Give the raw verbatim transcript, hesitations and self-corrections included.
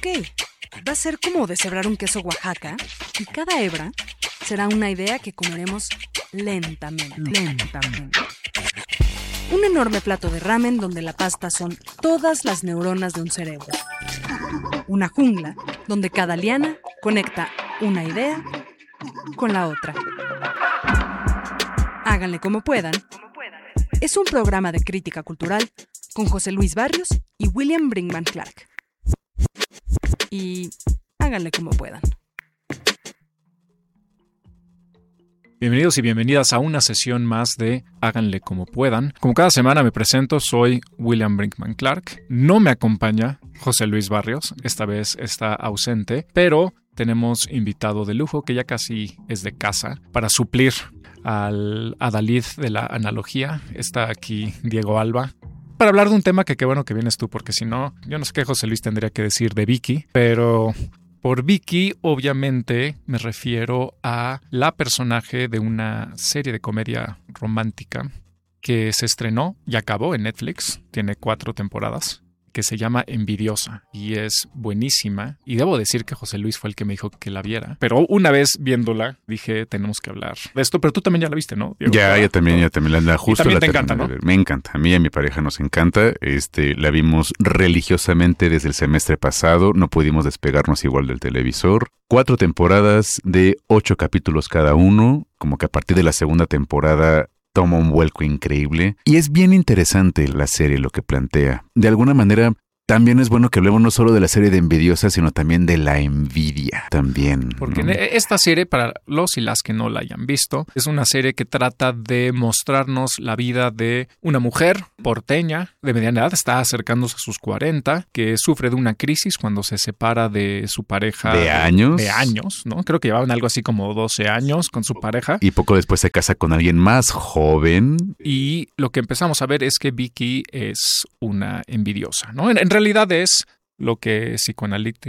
Ok, va a ser como deshebrar un queso Oaxaca y cada hebra será una idea que comeremos lentamente. Lentamente. Un enorme plato de ramen donde la pasta son todas las neuronas de un cerebro. Una jungla donde cada liana conecta una idea con la otra. Háganle como puedan. Es un programa de crítica cultural con José Luis Barrios y William Brinkman Clark. Y háganle como puedan. Bienvenidos y bienvenidas a una sesión más de Háganle como puedan. Como cada semana me presento, soy William Brinkman Clark. No me acompaña José Luis Barrios, esta vez está ausente, pero tenemos invitado de lujo que ya casi es de casa para suplir al adalid de la analogía. Está aquí Diego Alba para hablar de un tema que qué bueno que vienes tú, porque si no, yo no sé qué José Luis tendría que decir de Vicky, pero por Vicky obviamente me refiero a la personaje de una serie de comedia romántica que se estrenó y acabó en Netflix, tiene cuatro temporadas, que se llama Envidiosa y es buenísima. Y debo decir que José Luis fue el que me dijo que la viera. Pero una vez viéndola, dije, tenemos que hablar de esto. Pero tú también ya la viste, ¿no, Diego? Ya, ya también, ya también. La, justo y también la te encanta, ¿no? Me encanta. A mí y a mi pareja nos encanta. Este, la vimos religiosamente desde el semestre pasado. No pudimos despegarnos igual del televisor. Cuatro temporadas de ocho capítulos cada uno. Como que a partir de la segunda temporada toma un vuelco increíble. Y es bien interesante la serie, lo que plantea. De alguna manera, también es bueno que hablemos no solo de la serie de Envidiosa, sino también de la envidia también. Porque ¿no? esta serie, para los y las que no la hayan visto, es una serie que trata de mostrarnos la vida de una mujer porteña de mediana edad, está acercándose a sus cuarenta, que sufre de una crisis cuando se separa de su pareja. ¿De años? De años, ¿no? Creo que llevaban algo así como doce años con su pareja. Y poco después se casa con alguien más joven. Y lo que empezamos a ver es que Vicky es una envidiosa, ¿no? En, en realidad es lo que psicoanalíticamente